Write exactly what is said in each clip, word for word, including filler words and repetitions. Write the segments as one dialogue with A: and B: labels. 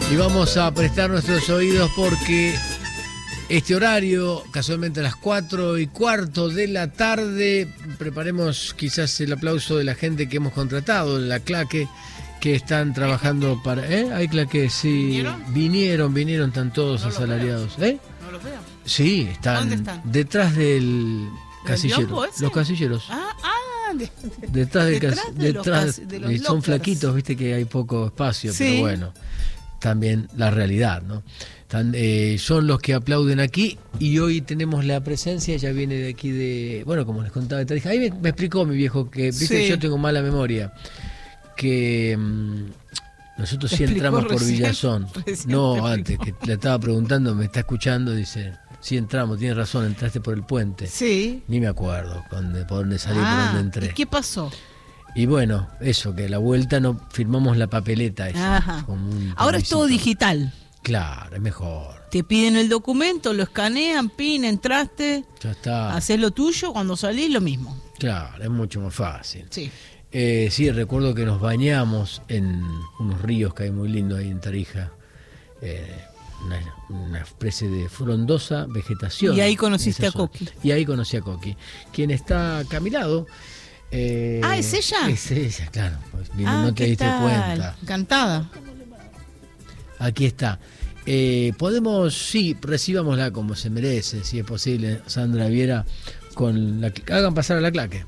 A: Y vamos a prestar nuestros oídos porque este horario, casualmente a las cuatro y cuarto de la tarde, preparemos quizás el aplauso de la gente que hemos contratado, la Claque, que están trabajando para... ¿Eh? Hay Claque, sí.
B: ¿Vinieron?
A: Vinieron, vinieron, están todos
B: No los
A: asalariados. ¿Eh?
B: No los veo.
A: Sí, están,
B: ¿Dónde están?
A: detrás del casillero.
B: biombo ese?
A: Los casilleros.
B: Ah, ah, de-
A: Detrás del
B: detrás
A: cas-
B: de los
A: detrás,
B: cas- de los
A: y son
B: lockers.
A: flaquitos, viste que hay poco espacio,
B: Sí.
A: pero bueno, también la realidad, ¿no? Están, eh, son los que aplauden aquí y hoy tenemos la presencia, ella viene de aquí de, bueno, como les contaba, te dije, ahí me, me explicó mi viejo que, viste,
B: Sí.
A: yo tengo mala memoria, que mm, nosotros
B: Te
A: sí
B: explicó
A: entramos por
B: recién,
A: Villazón,
B: recién te
A: no
B: explicó.
A: antes, que le estaba preguntando, me está escuchando, dice, sí entramos, tiene razón, entraste por el puente.
B: Sí.
A: Ni me acuerdo dónde, por dónde salí, por
B: Ah,
A: dónde entré.
B: ¿y qué pasó?
A: Y bueno, eso, que a la vuelta no firmamos la papeleta esa.
B: Ajá.
A: Como un
B: Ahora es todo
A: plebiscito.
B: digital.
A: Claro, es mejor.
B: Te piden el documento, lo escanean, pin, entraste,
A: Ya está.
B: haces lo tuyo, cuando salís lo mismo.
A: Claro, es mucho más fácil.
B: Sí.
A: Eh, sí, recuerdo que nos bañamos en unos ríos que hay muy lindos ahí en Tarija. Eh, una, una especie de frondosa vegetación.
B: Y ahí
A: en
B: conociste
A: esa
B: a
A: zona.
B: Coqui.
A: Y ahí conocí a Coqui, quien está a mi lado. Eh,
B: Ah, ¿es ella?
A: Es ella, claro. Pues, vino,
B: Ah,
A: no te
B: ¿qué
A: diste
B: tal?
A: cuenta.
B: Encantada.
A: Aquí está. Eh, podemos, sí, recibámosla como se merece, si es posible, Sandra Viera, con la que hagan pasar a la Claque.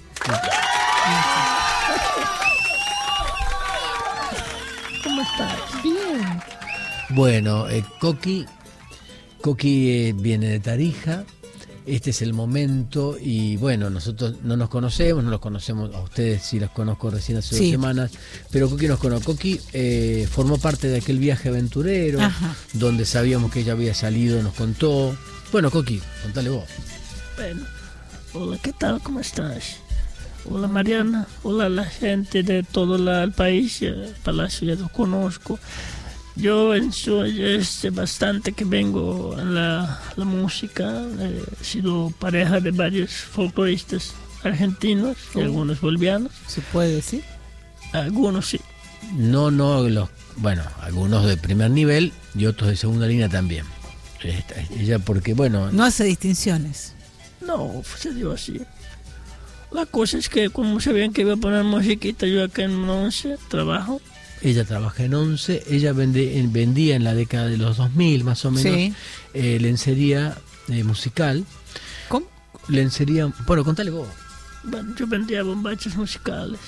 C: ¿Cómo estás? Bien.
A: Bueno, eh, Coqui, Coqui eh, viene de Tarija. Este es el momento y bueno, nosotros no nos conocemos, no los conocemos a ustedes, sí los conozco recién hace
B: Sí.
A: dos semanas, pero Coqui nos conoce. Coqui eh, formó parte de aquel viaje aventurero,
B: Ajá.
A: donde sabíamos que ella había salido, nos contó. Bueno, Coqui, contale vos.
C: Bueno, hola, ¿qué tal? ¿Cómo estás? Hola, Mariana. Hola, la gente de todo la- el país. El Palacio ya lo conozco. Yo en su- este, bastante que vengo a la, la música. eh, He sido pareja de varios folcloristas argentinos y
B: Oh.
C: algunos bolivianos.
B: ¿Se puede decir?
C: Algunos sí.
A: No, no, los, bueno, algunos de primer nivel y otros de segunda línea también. Esta- ella porque, bueno,
B: No hace distinciones.
C: No, se dio así. La cosa es que como sabían que iba a poner musiquita, yo acá en once trabajo.
A: ella trabaja en once, ella vende, en- vendía en la década de los dos mil más o menos
B: Sí.
A: eh, lencería eh, musical.
B: ¿Cómo?
A: Lencería, bueno, contale vos.
C: Bueno, yo vendía bombachas musicales.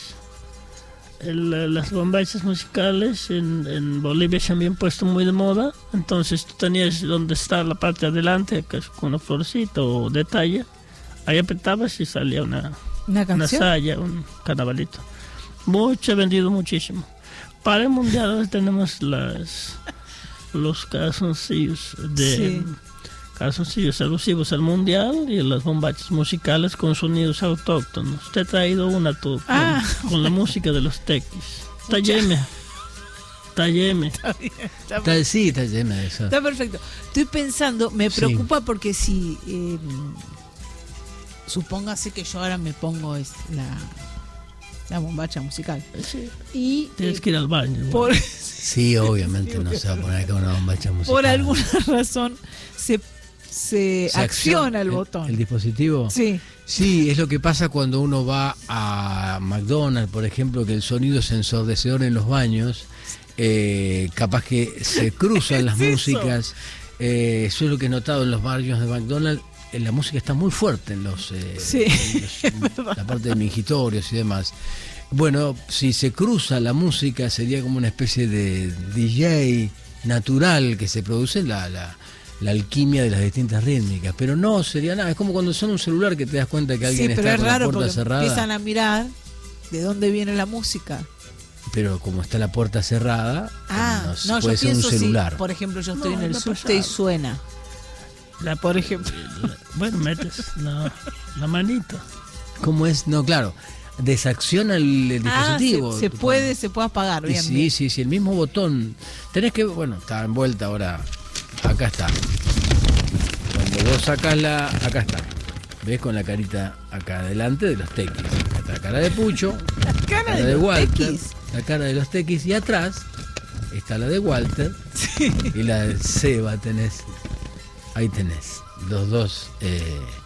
C: El, eh, las bombachas musicales en, en Bolivia se habían puesto muy de moda. Entonces tú tenías donde está la parte de adelante, que es con una florcita o detalle. Ahí apretabas y salía una,
B: ¿Una
C: una
B: canción?
C: saya, un carnavalito. Mucho, he vendido muchísimo. Para el mundial tenemos las los calzoncillos de
B: Sí.
C: calzoncillos alusivos al mundial y las bombachas musicales con sonidos autóctonos. Te he traído una tú, con,
B: Ah.
C: con la música de los tequis. Talleme. Talleme.
B: Está bien, está
A: Está, sí, está llena de eso.
B: Está perfecto. Estoy pensando, me
A: Sí.
B: preocupa porque si eh, supóngase que yo ahora me pongo es la, la bombacha musical
C: Sí.
B: y
C: Tienes
B: eh,
C: que ir al baño.
B: por,
A: Sí, obviamente no se va a poner acá una bombacha musical.
B: por alguna razón se, se,
A: Se
B: acciona el,
A: el-
B: botón.
A: ¿El dispositivo?
B: Sí,
A: Sí, es lo que pasa cuando uno va a McDonald's, por ejemplo, que el sonido es ensordecedor en los baños, eh, capaz que se cruzan las
B: ¿Qué es eso?
A: músicas. Eh, eso es lo que he notado en los barrios de McDonald's. eh, La música está muy fuerte en los, eh,
B: Sí,
A: en los-
B: es verdad.
A: la parte de mingitorios y demás. Bueno, si se cruza la música sería como una especie de D J natural que se produce la, la, la alquimia de las distintas rítmicas, pero no sería nada, es como cuando son un celular que te das cuenta que alguien
B: sí, pero
A: está
B: es
A: con la
B: raro
A: puerta
B: porque
A: cerrada,
B: empiezan a mirar de dónde viene la música.
A: pero como está la puerta cerrada,
B: Ah,
A: no,
B: no,
A: puede
B: yo
A: ser un
B: pienso si,
A: celular.
B: por ejemplo, yo estoy
C: No,
B: en el
C: no
B: subte y
C: pasa.
B: suena. La, por ejemplo.
C: Bueno, metes la, la manito.
A: ¿Cómo es? No, claro, desacciona el, el
B: Ah,
A: dispositivo.
B: se, se puede, se puede apagar,
A: Y
B: bien,
A: sí,
B: bien.
A: sí, sí, el mismo botón. Tenés que, bueno, está envuelta ahora. Acá está. Cuando vos sacás la. Acá está. ¿Ves? Con la carita acá adelante de los tequis. Acá está la cara de Pucho,
B: La cara
A: la
B: de
A: de
B: los
A: Walter,
B: tequis.
A: la cara de los tequis y atrás está la de Walter
B: Sí.
A: y la de Seba tenés. Ahí tenés, los dos. Eh,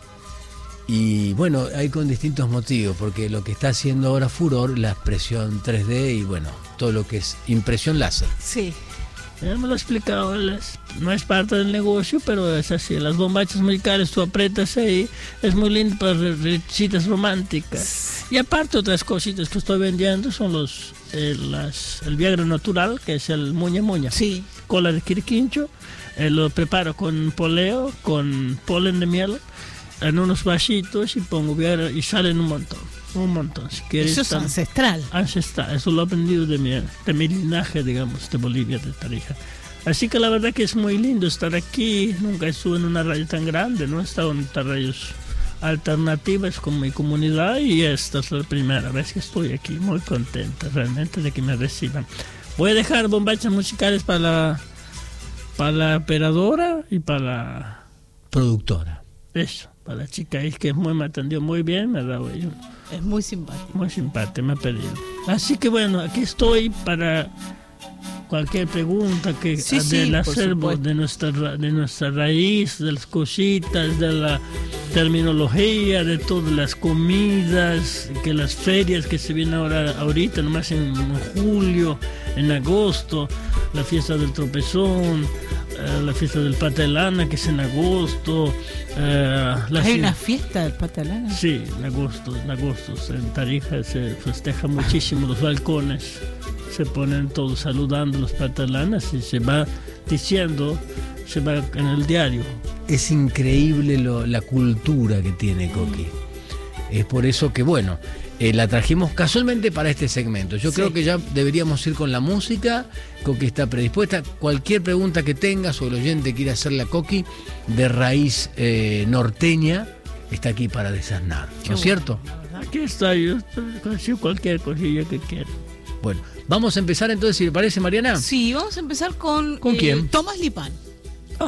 A: y bueno, hay con distintos motivos, porque lo que está haciendo ahora furor, la expresión tres D y bueno, todo lo que es impresión láser.
B: Sí.
C: Ya me lo he explicado, es- no es parte del negocio, pero es así. Las bombachas musicales tú apretas ahí, es muy lindo para re- re- citas románticas. Y aparte otras cositas que estoy vendiendo son los eh, las, el Viagra natural, que es el muña muña.
B: Sí.
C: Cola de quirquincho, eh, lo preparo con poleo, con polen de miel, en unos vasitos y pongo Viagra y salen un montón, un montón. Si quieres,
B: Eso es
C: tan-
B: ancestral.
C: ancestral, eso lo he aprendido de mi, de mi linaje, digamos, de Bolivia, de Tarija. Así que la verdad que es muy lindo estar aquí. Nunca estuve en una radio tan grande, no he estado en otras radios alternativas con mi comunidad y esta es la primera vez que estoy aquí, muy contenta realmente de que me reciban. Voy a dejar bombachas musicales para la, para la operadora y para la,
A: Productora.
C: eso, para la chica ahí que muy, me atendió muy bien, me ha dado ahí un-
B: Es muy simpático.
C: muy simpático, me ha pedido. Así que bueno, aquí estoy para cualquier pregunta que
B: Sí,
C: del
B: sí, por
C: acervo,
B: supuesto.
C: de nuestra, ra- de nuestra raíz, de las cositas, de la terminología, de todas las comidas, que las ferias que se vienen ahora, ahorita, nomás en julio, en agosto, la fiesta del tropezón, eh, la fiesta del pata de lana, que es en agosto. eh, la
B: Hay
C: fie-
B: una fiesta del Patalana.
C: Sí, en agosto, en agosto en Tarija se festeja muchísimo, los balcones se ponen todos saludando los patalanas y se va diciendo, se va en el diario.
A: Es increíble lo- la cultura que tiene Coqui. Es por eso que, bueno, eh, la trajimos casualmente para este segmento. Yo
B: Sí.
A: creo que ya deberíamos ir con la música. Coqui está predispuesta. Cualquier pregunta que tengas o el oyente quiera hacerle a Coqui de raíz eh, norteña, está aquí para desasnar. ¿No es cierto?
C: Aquí está, yo consigo cualquier cosilla que quiera.
A: Bueno, vamos a empezar entonces, si le parece, Mariana.
B: Sí, vamos a empezar con...
A: ¿Con
B: eh,
A: quién?
B: Tomás Lipán.
C: Oh,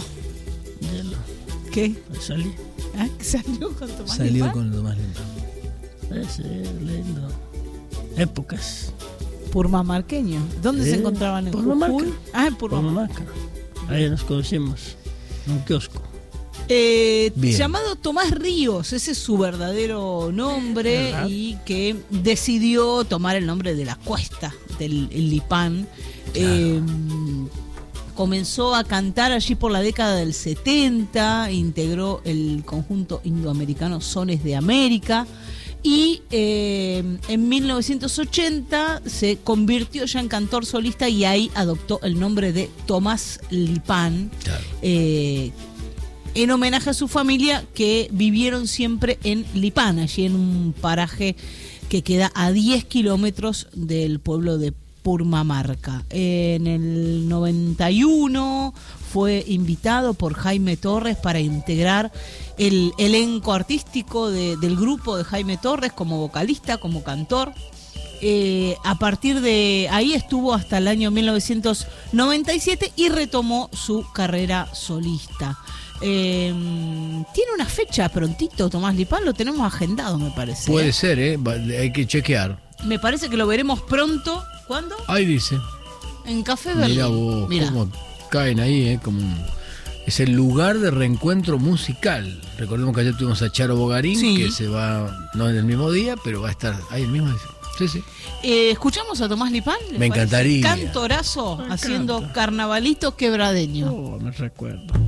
C: ya lo
B: ¿Qué?
C: salí.
B: ¿Ah? ¿Salió con Tomás
A: Salió
B: Lipán?
A: con lo más lindo.
C: Es eh, lindo. Épocas.
B: Purmamarqueño. ¿Dónde se
C: Eh,
B: encontraban en
C: Purmamarca.
B: Jujuy? Ah, en
C: Por
B: Purmamarca.
C: Mamaca. Ahí nos conocimos. En un kiosco.
B: Eh,
A: Bien.
B: llamado Tomás Ríos, ese es su verdadero nombre
C: Ajá.
B: y que decidió tomar el nombre de la cuesta del el Lipán. Eh, comenzó a cantar allí por la década del setenta, integró el conjunto indoamericano Sones de América y eh, en mil novecientos ochenta se convirtió ya en cantor solista y ahí adoptó el nombre de Tomás Lipán.
A: Claro.
B: Eh, en homenaje a su familia que vivieron siempre en Lipán, allí en un paraje que queda a diez kilómetros del pueblo de Purmamarca. En el noventa y uno fue invitado por Jaime Torres para integrar el elenco artístico de- del grupo de Jaime Torres como vocalista, como cantor. Eh, a partir de ahí estuvo hasta el año mil novecientos noventa y siete y retomó su carrera solista. Eh, tiene una fecha prontito Tomás Lipán, lo tenemos agendado, me parece.
A: Puede
B: ¿eh?
A: ser, ¿eh? Va- Hay que chequear.
B: Me parece que lo veremos pronto. ¿Cuándo?
A: Ahí dice.
B: En Café Berlín.
A: Mira vos,
B: Mirá.
A: cómo caen ahí, ¿eh? Como un- es el lugar de reencuentro musical. Recordemos que ayer tuvimos a Charo Bogarín,
B: Sí.
A: que se va, no en el mismo día, pero va a estar ahí el mismo día. Sí, sí.
B: Eh, ¿Escuchamos a Tomás Lipán? ¿Les
A: Me
B: parece?
A: encantaría.
B: Cantorazo
C: Me
B: haciendo
C: encanta.
B: carnavalito quebradeño.
C: Oh, me recuerdo.